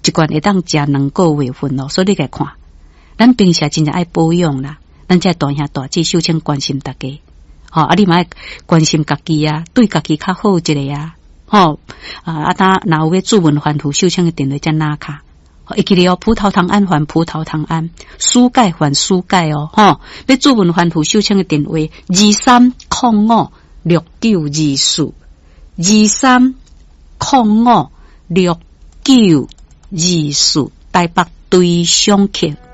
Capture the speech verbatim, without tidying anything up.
一罐会当食两个月份咯，所以你来看，咱平时真正爱保养啦，咱这大兄大姐首先关心大家，吼、哦、啊你嘛爱关心家己啊，对家己较好一个啊，吼、哦、啊啊当若有要注文还付首先的电话才拿卡。会记得哦，葡萄糖胺还葡萄糖胺，输钙还输钙哦，吼！要注文还付首请的电话：二三零五六九二四，二三零五六九二四，台北对上客。